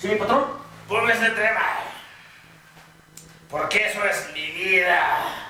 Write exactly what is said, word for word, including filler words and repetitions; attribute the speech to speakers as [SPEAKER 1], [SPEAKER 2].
[SPEAKER 1] Sí, patrón.
[SPEAKER 2] Ponme ese tema. Porque eso es mi vida.